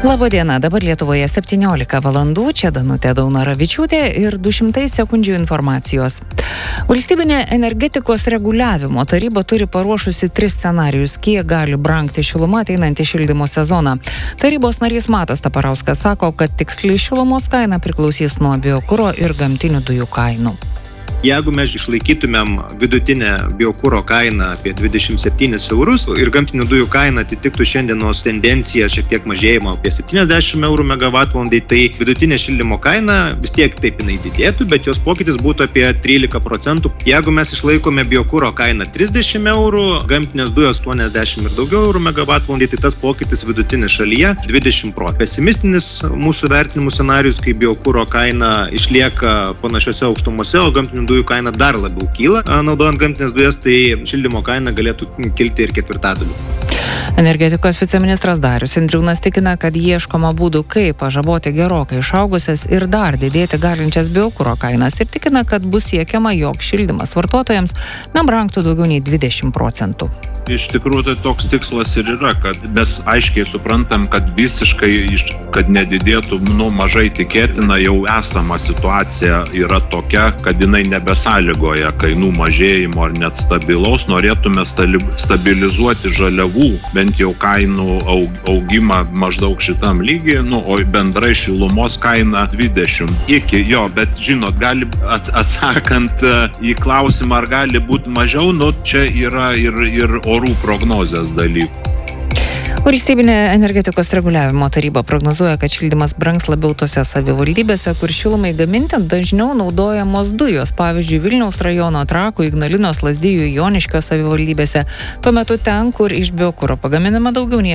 Labadiena, dabar Lietuvoje 17 valandų, čia Danutė Daunoravičiūtė ir 200 sekundžių informacijos. Valstybinė energetikos reguliavimo taryba turi paruošusi 3 scenarijus, kiek gali brangti šiluma ateinantį šildymo sezoną. Tarybos narys Matas Taparauskas sako, kad tiksli šilumos kaina priklausys nuo biokuro ir gamtinių dujų kainų. Jeigu mes išlaikytumėm vidutinę biokuro kainą apie 27 eurus ir gamtinių dujų kaina atitiktų šiandienos tendenciją šiek tiek mažėjimo apie 70 eurų megavatvalandai, tai vidutinė šildymo kaina vis tiek taip jinai didėtų, bet jos pokytis būtų apie 13%. Jeigu mes išlaikome biokuro kainą 30 eurų, gamtinės dujos 80 ir daugiau eurų megavatvalandai, tai tas pokytis vidutinis šalyje 20%. Pesimistinis mūsų vertinimų scenarijus, kai biokuro kaina išlieka panašiose aukštumose, o gamtinių dujų kaina dar labiau kyla, naudojant gamtinės dujas, tai šildymo kaina galėtų kilti ir ketvirtadaliu. Energetikos viceministras Darius Indriūnas tikina, kad ieškoma būdų, kaip pažaboti gerokai išaugusias ir dar didėti galinčias biokuro kainas ir tikina, kad bus siekiama, jog šildymas vartotojams nebrangtų daugiau nei 20%. Iš tikrųjų, tai toks tikslas ir yra, kad mes aiškiai suprantam, kad visiškai, kad nedidėtų, mažai tikėtina, jau esama situacija yra tokia, kad jinai nebesąlygoja kainų mažėjimo ar net stabilaus. Norėtume stabilizuoti žaliavų, bent jau kainų augimą maždaug šitam lygiai, o bendrai šilumos kaina 20 iki jo, bet žinot, gali atsakant į klausimą, ar gali būti mažiau, čia yra ir orų prognozės dalykų. Valstybinė energetikos reguliavimo taryba prognozuoja, kad šildymas brangs labiau tose savivaldybėse, kur šilumai gaminti dažniau naudojamos dujos, pavyzdžiui, Vilniaus rajono, Trakų, Ignalinos, Lazdijų, Joniškio savivaldybėse. Tuo metu ten, kur iš biokuro pagaminama daugiau nei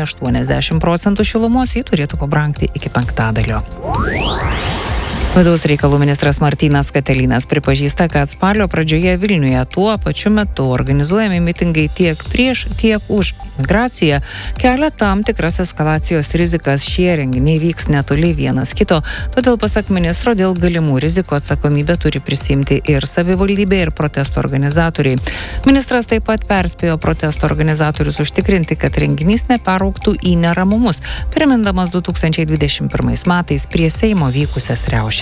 80% šilumos, jį turėtų pabrangti iki 5%. Vidaus reikalų ministras Martynas Katelinas pripažįsta, kad spalio pradžioje Vilniuje tuo pačiu metu organizuojami mitingai tiek prieš, tiek už migraciją kelia tam tikras eskalacijos rizikas. Šie renginiai vyks netoli vienas kito, todėl pasak ministro dėl galimų rizikų atsakomybę turi prisimti ir savivaldybė, ir protesto organizatoriai. Ministras taip pat perspėjo protesto organizatorius užtikrinti, kad renginys neperaugtų į neramumus, primindamas 2021 metais prie Seimo vykusias riaušes.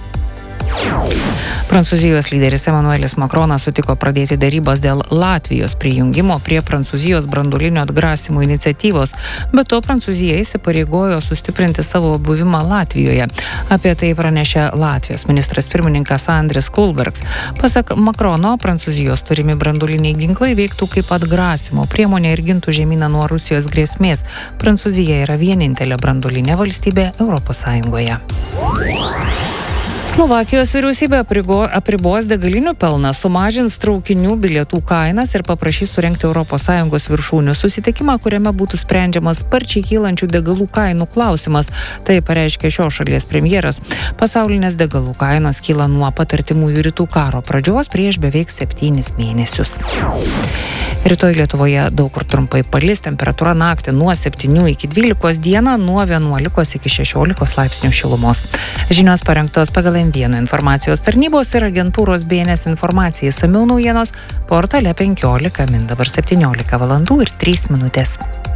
Prancūzijos lyderis Emmanuelis Macronas sutiko pradėti derybas dėl Latvijos prijungimo prie Prancūzijos branduolinio atgrasymo iniciatyvos, bet to Prancūzija įsipareigojo sustiprinti savo buvimą Latvijoje. Apie tai pranešė Latvijos ministras pirmininkas Andris Kulbergs. Pasak Macrono, Prancūzijos turimi branduoliniai ginklai veiktų kaip atgrasymo priemonė ir gintų žemyną nuo Rusijos grėsmės. Prancūzija yra vienintelė branduolinė valstybė Europos Sąjungoje. Slovakijos vyriausybė apribos degalinių pelną, sumažins traukinių bilietų kainas ir paprašys surengti ES viršūnių susitikimą, kuriame būtų sprendžiamas sparčiai kylančių degalų kainų klausimas. Tai pareiškė šios šalies premjeras. Pasaulinės degalų kainos kyla nuo pat artimųjų rytų karo pradžios prieš beveik 7 mėnesius. Rytoj Lietuvoje daug kur trumpai palis, temperatūra naktį nuo 7 iki 12, dieną nuo 11 iki 16 laipsnių šilumos. Žinios parengtos pagal M1 informacijos tarnybos ir agentūros BNS informacija. Išsamiau naujienos portale 15 min dabar 17 valandų ir 3 minutės.